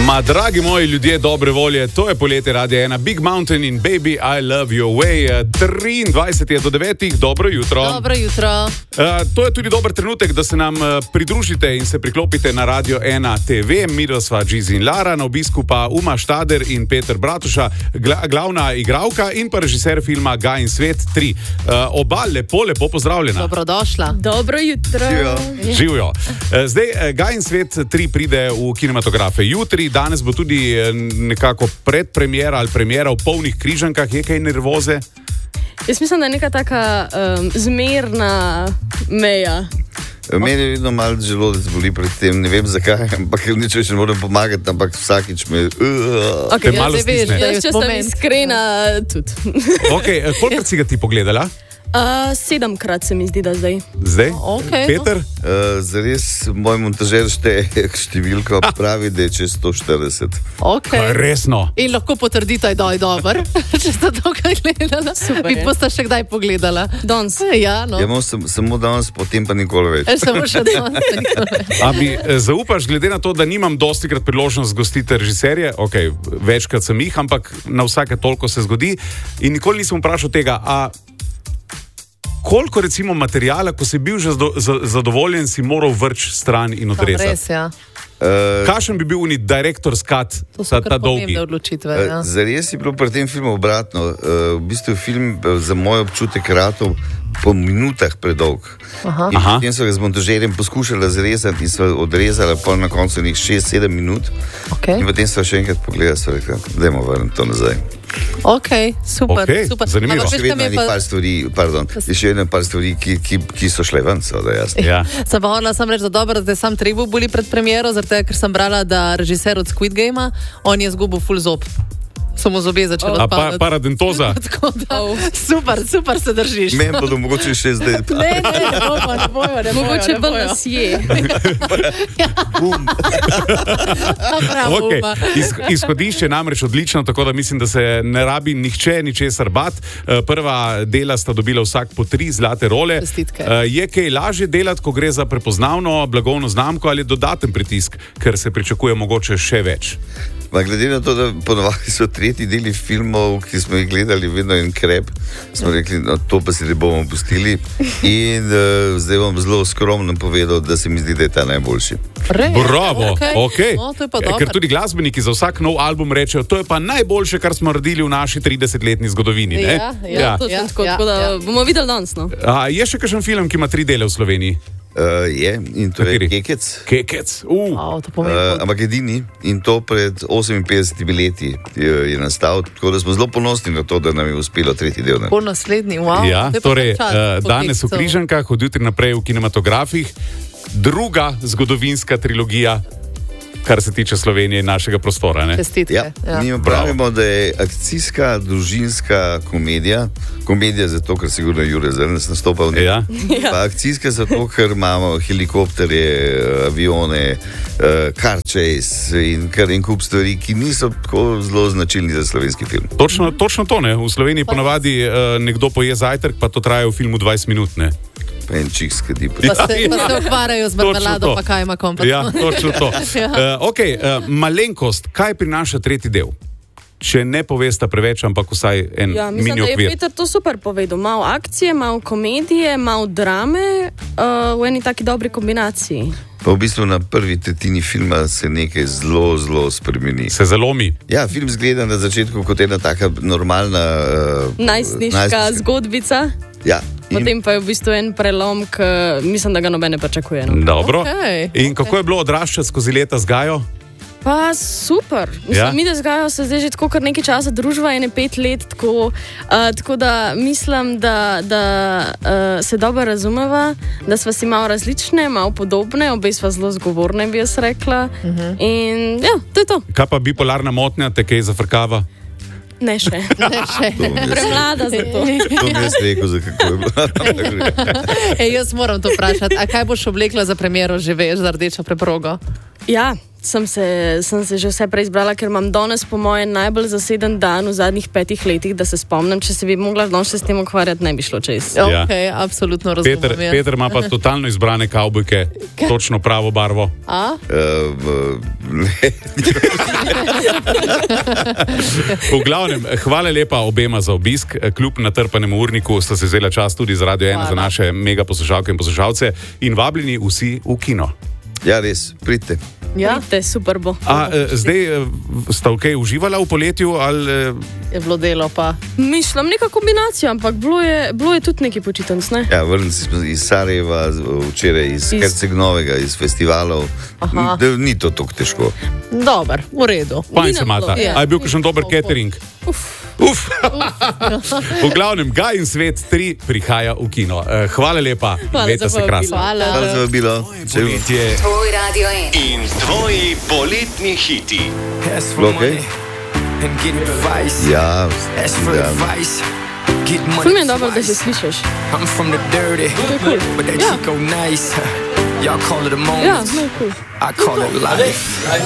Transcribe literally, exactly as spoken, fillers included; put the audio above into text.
Ma, dragi moji ljudje dobre volje, to je poletje Radia ena, Big Mountain in Baby, I Love Your Way. triindvajset je do devetih, dobro jutro. Dobro jutro. Uh, to je tudi dober trenutek, da se nam uh, pridružite in se priklopite na Radio ena T V. Mi sva Gizi in Lara, na obisku pa Uma Štader in Peter Bratuša, gla, glavna igralka in pa režiser filma Gaj in svet tri. Uh, oba lepo, lepo pozdravljena. Dobrodošla. Dobro jutro. Živijo. Uh, zdaj, uh, Gaj in svet tri pride v kinematografe jutri. Danes bo tudi nekako predpremiera ali premiera v polnih Križankah. Je kaj nervoze? Jaz mislim, da je neka taka um, zmerna meja. Meni je vedno malo želodec boli pred tem, ne vem zakaj, ampak nič več ne morem pomagati, ampak vsakič me... Uh, okay, te malo stisne. Jaz, če sem iskrena, tudi. Okay, kolikrat si ga ti pogledala? Uh, sedemkrat se mi zdi, da zdaj. Zdaj? Okay, Peter? No. Uh, zares, moj montažer šteje številko, pravi, da je čez sto štirideset. Okay. Resno? In lahko potrdite, da je dober, če ste to kaj gledala. Super. In posta še kdaj pogledala? Danes. Ja, no. Ja, imam sem, samo danes, potem pa nikoli več. E, samo še danes. A mi zaupaš, glede na to, da nimam dostikrat priložnost gostiti režiserje, ok, večkrat sem jih, ampak na vsake toliko se zgodi in nikoli nisem vprašal tega, a koliko recimo materijala, ko si bil že zadovoljen, si moral vrč stran in odrezati? Res, ja. Uh, Kakšen bi bil unit director skat za ta dolgi? Odločitve, ja. uh, zares je bilo pri tem filmu obratno. Uh, v bistvu film uh, za moj občutek ratov po minutah predolg. Aha. In potem so ga z montažerjem poskušali razrezati in so odrezali pol na koncu nekaj šest sedem minut. Okay. In potem so še enkrat pogledali, so rekli, dajmo vrniti to nazaj. Ok, super, okay, super. Zanimivo. Še vedno je pa... par stvari, pardon, je še vedno par stvari, ki, ki, ki so šle ven, so da jasno. Ja. Sem pa hodila sam reči, da dobro, da je sam Trebu boli pred premiero, zato ker sem brala, da režiser od Squid Gamea, on je zgubil full zob. Samo zobe začelo oh. odpadati. A pa, paradentoza? Oh. Super, super se držiš. Meni bodo mogoče še zdaj. Ne, ne, ne bojo, ne bojo, ne bojo. Mogoče bolj nas je. Bum. Okay. Iz, izhodišče je namreč odlično, tako da mislim, da se ne rabi nihče ničesar bat. Prva dela sta dobila vsak po tri zlate role. Čestitke. Je kaj lažje delati, ko gre za prepoznavno blagovno znamko ali dodaten pritisk, ker se pričakuje mogoče še več? Ma, glede na to, da ponovadi so tretji deli filmov, ki smo jih gledali, vedno en krep, smo rekli, no, to pa si ne bomo pustili. In uh, zdaj bom zelo skromno povedal, da se mi zdi, da je ta najboljši. Res? Bravo, okay. Okay. No, to je pa dobro. Ker tudi glasbeniki za vsak nov album rečejo, to je pa najboljše, kar smo naredili v naši tridesetletni zgodovini. Ne? Ja, ja, ja. To ja, tako, ja, tako da ja. bomo videli danes. No? A, je še kakšen film, ki ima tri dele v Sloveniji? Uh, je, in to Kateri? je Kekec. Kekec. Uh. Oh, to pomeni, Uh, ampak edini in to pred oseminpetdesetimi leti je, je nastal, tako da smo zelo ponosni na to, da nam je uspelo tretji del. Po naslednji, wow. Ja, torej, čas, uh, danes v poklicev. Križankah, od jutri naprej v kinematografih, druga zgodovinska trilogija, kar se tiče Slovenije in našega prostora. Ne? Čestitke. Ja, Ja. mi pravimo, da je akcijska, družinska komedija. Komedija zato, ker sigurno Jure Zrnec nastopa v njej. Ja. Pa akcijska zato, ker imamo helikopterje, avione, car chase in kar en kup stvari, ki niso tako zelo značilni za slovenski film. Točno, točno to, ne. V Sloveniji ponavadi uh, nekdo poje zajtrk, pa to traja v filmu dvajset minut, ne. Pa en čik skadi. Pa se, pa se ukvarjajo z marmelado, pa kaj ima kompas. Ja, točno to. Ja. uh, ok, uh, malenkost, kaj prinaša tretji del? Če ne povesta preveč, ampak vsaj en Ja, mislim, mini da je okvir. Peter to super povedal. Malo akcije, malo komedije, malo drame uh, v eni taki dobri kombinaciji. Pa v bistvu na prvi tretjini filma se nekaj zelo, zelo spremeni. Se zalomi. Ja, film zgleda na začetku kot ena taka normalna uh, Najstniška zgodbica. Ja. Potem pa je v bistvu en prelom, ki mislim, da ga nobene pričakuje. No? Dobro. Okay, in kako je bilo odraščati skozi leta z Gajo? Pa super. Mislim, Ja. Mi, da z Gajo se zdaj že tako kar nekaj časa družba, ene pet let, tako, uh, tako da mislim, da, da uh, se dobro razumeva, da sva si malo različne, malo podobne, obe sva zelo zgovorne, bi jaz rekla. Uh -huh. In ja, to je to. Kaj pa bipolarna motnja, te kaj zafrkava? Ne še. Ne še. Premlada za to. To mi je rekel, za kako je bilo. Ej, jaz moram to vprašati. A kaj boš oblekla za premiero, že veš, za rdečo preprogo? Ja, sem se, sem se že vse preizbrala, ker imam danes, po mojem, najbolj zaseden dan v zadnjih petih letih, da se spomnim. Če se bi mogla danes s tem ukvarjati, ne bi šlo čez. Ja. Ok, absolutno razumem. Peter, ja. Peter ima pa totalno izbrane kavbojke, točno pravo barvo. A? Uh, V glavnem, hvala lepa obema za obisk. Kljub natrpanemu urniku sta se vzela čas tudi za Radio ena za naše mega poslušalke in poslušalce in vabljeni vsi v kino. ja, res, pridite. Ja, Pridite, super bo. A, eh, zdaj eh, sta ok uživala v poletju ali... eh, je bilo delo pa. Mišljam, neka kombinacija, ampak bilo je, bilo je tudi neki počitnic, ne? Ja, vrnili smo iz Sarajeva, včeraj iz, iz... Herceg-Novega, iz festivalov. Aha. Da, ni to tako težko. Dober, v redu. Fajn Ni se nam mata. bilo, ja. A je bil kakšen dober Uf. catering? Uf. Uf. V glavnem, Gaj in svet tri prihaja v kino. Eh, Hvala lepa, Hvala imejte za se krasno. povabilo. Hvala za vabilo. Poletje Tvoj Radio ena. in tvoji poletni hiti. Ask for Okay. money and get advice. Ja, Ask for da. advice. Get money. Ful mi je dobro, da se twice. slišiš. I'm from the dirty, but that Yeah. Chico nice. Y'all call it a moment. Ja, zelo kul. I call it life.